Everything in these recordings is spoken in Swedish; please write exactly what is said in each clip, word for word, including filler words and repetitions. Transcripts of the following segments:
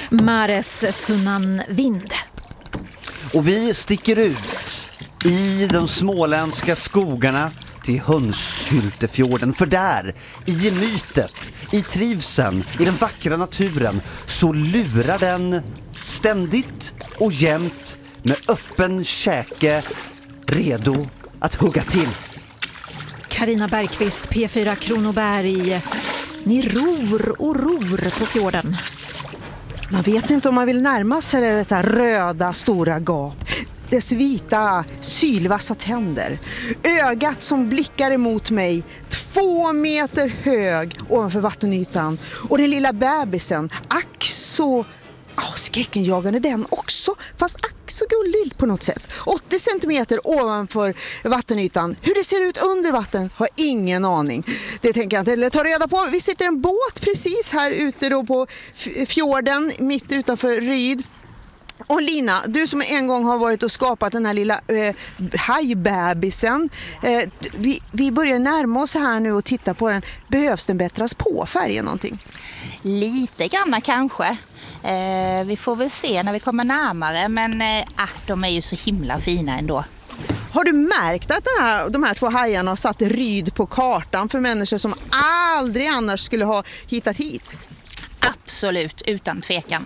Mares Sunnanvind. Och vi sticker ut i de småländska skogarna till Hunshyltefjorden. För där, i gemytet, i trivseln, i den vackra naturen, så lurar den ständigt och jämt med öppen käke, redo att hugga till. Carina Bergqvist, P fyra Kronoberg. Ni ror och ror på fjorden. Man vet inte om man vill närma sig detta röda stora gap. Dess vita, sylvassa tänder. Ögat som blickar emot mig, två meter hög ovanför vattenytan. Och den lilla bebisen, ack så... Oh, skräckenjagande den också, fast ack så gullig på något sätt. åttio centimeter ovanför vattenytan. Hur det ser ut under vatten har ingen aning. Det tänker jag inte eller ta reda på. Vi sitter i en båt precis här ute då på fjorden mitt utanför Ryd. Och Lina, du som en gång har varit och skapat den här lilla eh, hajbebisen. Eh, vi, vi börjar närma oss här nu och titta på den. Behövs den bättras på färgen någonting? Lite grann kanske. Eh, vi får väl se när vi kommer närmare. Men eh, ah, de är ju så himla fina ändå. Har du märkt att den här, de här två hajarna har satt Ryd på kartan för människor som aldrig annars skulle ha hittat hit? Absolut, utan tvekan.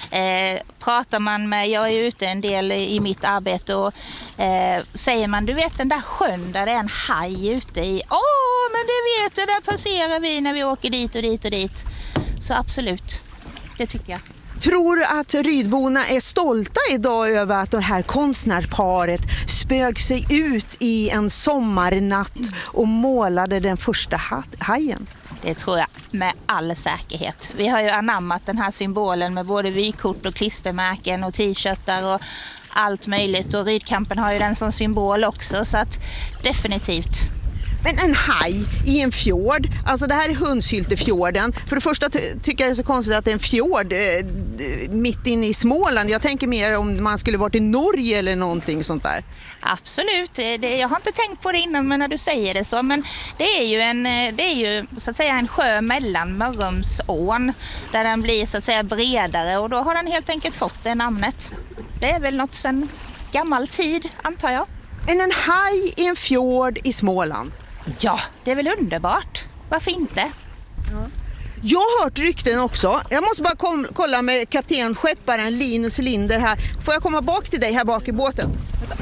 Eh, pratar man med, jag är ju ute en del i mitt arbete och eh, säger man, du vet den där sjön där det är en haj ute i, åh oh, men det vet jag, där passerar vi när vi åker dit och dit och dit. Så absolut, det tycker jag. Tror du att Rydborna är stolta idag över att det här konstnärsparet spög sig ut i en sommarnatt och målade den första hajen? Det tror jag med all säkerhet. Vi har ju anammat den här symbolen med både vykort och klistermärken och t-shirtar och allt möjligt. Och Rydkampen har ju den som symbol också, så att definitivt. Men en haj i en fjord, alltså det här är Hunshyltefjorden. För det första ty- tycker jag det är så konstigt att det är en fjord eh, mitt inne i Småland. Jag tänker mer om man skulle varit i Norge eller någonting sånt där. Absolut, det, jag har inte tänkt på det innan men när du säger det så. Men det är ju en, det är ju, så att säga, en sjö mellan Mörrumsån där den blir så att säga bredare och då har den helt enkelt fått det namnet. Det är väl något sedan gammal tid antar jag. En, en haj i en fjord i Småland. Ja, det är väl underbart. Varför inte? Ja. Jag har hört rykten också. Jag måste bara kom, kolla med kapten skepparen Linus Linder här. Får jag komma bak till dig här bak i båten?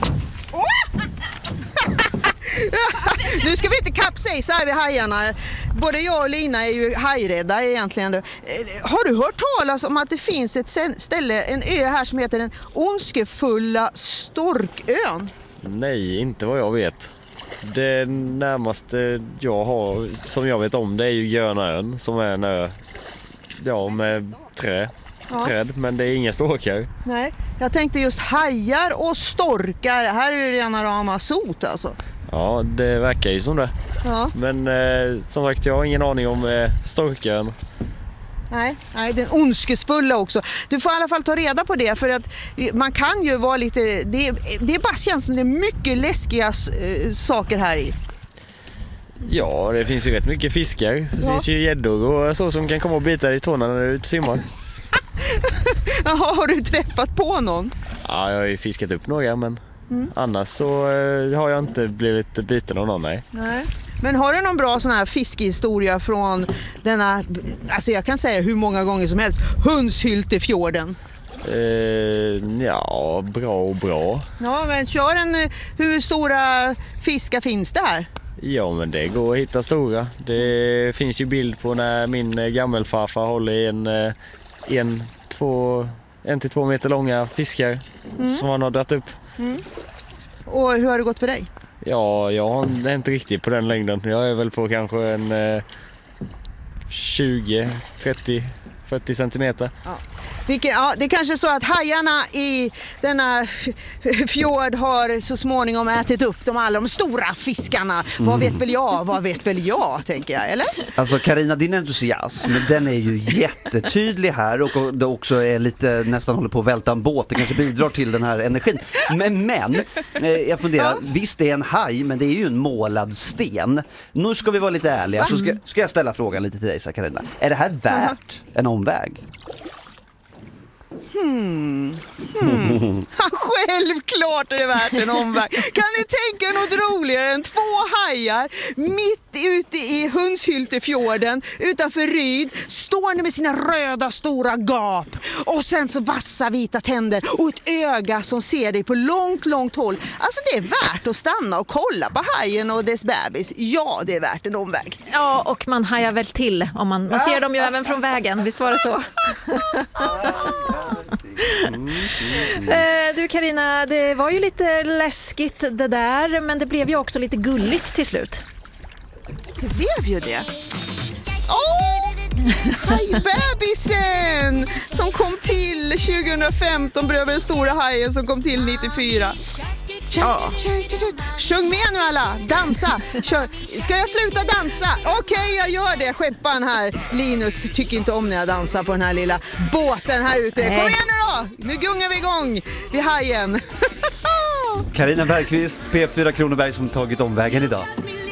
Nu ska vi inte kapsejsa här vid hajarna. Både jag och Lina är ju hajrädda egentligen. Har du hört talas om att det finns ett ställe, en ö här som heter den ondskefulla Storkön? Nej, inte vad jag vet. Det närmaste jag har som jag vet om det är ju Gröna ön som är en ö ja, med trä, ja. träd, men det är inga storkar. Nej, jag tänkte just hajar och storkar. Här är ju rena rama sot alltså. Ja, det verkar ju som det. Ja. Men eh, som sagt, jag har ingen aning om eh, storkaren. Nej, nej, den ondskesfulla också. Du får i alla fall ta reda på det för att man kan ju vara lite... Det, det bara känns som det är mycket läskiga äh, saker här i. Ja, det finns ju rätt mycket fiskar. Det ja. finns ju gäddor och så som kan komma och bita i tårna när du är ute och simmar. Jaha, har du träffat på någon? Ja, jag har ju fiskat upp några men mm. annars så äh, har jag inte blivit biten av någon, nej. Nej. Men har du någon bra sån här fiskehistoria från denna, alltså jag kan säga hur många gånger som helst, Hunshyltefjorden? Eh, ja, bra och bra. Ja, men kör en, hur stora fiskar finns det här? Ja, men det går att hitta stora. Det finns ju bild på när min gammelfarfar håller i en, en, två, en till två meter långa fiskar mm. som han har dragit upp. Mm. Och hur har det gått för dig? Ja, jag är inte riktigt på den längden. Jag är väl på kanske en eh, tjugo, trettio, fyrtio centimeter. Ja. Vilket, ja, det är kanske så att hajarna i denna fjord har så småningom ätit upp de alla de stora fiskarna. Mm. Vad vet väl jag, vad vet väl jag, tänker jag, eller? Alltså Carina, din entusiasm, den är ju jättetydlig här och det också är lite, nästan håller på att välta en båt. Det kanske bidrar till den här energin. Men, men eh, jag funderar, ja. visst det är en haj, men det är ju en målad sten. Nu ska vi vara lite ärliga, så ska, ska jag ställa frågan lite till dig, så Carina. Är det här värt en omväg? Hmm. Hmm. Självklart är det värt en omväg. Kan ni tänka er något roligare än två hajar mitt ute i Hundshyltefjorden utanför Ryd, stående med sina röda stora gap och sen så vassa vita tänder och ett öga som ser dig på långt, långt håll. Alltså det är värt att stanna och kolla på hajen och dess bebis. Ja, det är värt en omväg. Ja, och man hajar väl till. Om man, man ser dem ju även från vägen, visst var det så? Du Carina, det var ju lite läskigt det där, men det blev ju också lite gulligt till slut. Det blev ju det. Åh! Hajbebisen som kom till tjugohundrafemton bredvid den stora hajen som kom till nittiofyra. Ja. Sjung med nu alla, dansa. Kör. Ska jag sluta dansa? Okej, okay, jag gör det. Skeppan här, Linus, tycker inte om när jag dansar på den här lilla båten här ute. Kom igen nu då, nu gungar vi igång vid hajen. Carina Bergqvist, P fyra Kronoberg, som tagit omvägen idag.